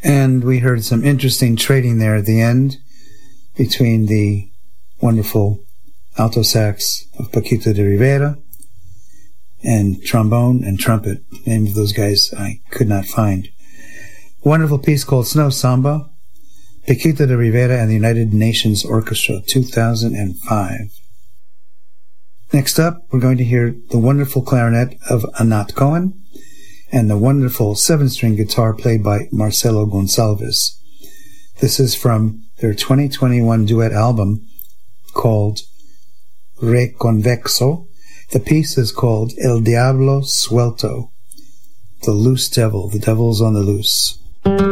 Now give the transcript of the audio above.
And we heard some interesting trading there at the end between the wonderful alto sax of Paquito de Rivera and trombone and trumpet. The name of those guys I could not find. A wonderful piece called Snow Samba, Paquito de Rivera and the United Nations Orchestra, 2005. Next up, we're going to hear the wonderful clarinet of Anat Cohen and the wonderful 7-string guitar played by Marcelo Gonçalves. This is from their 2021 duet album called Reconvexo. The piece is called El Diablo Suelto, the loose devil, the devil's on the loose.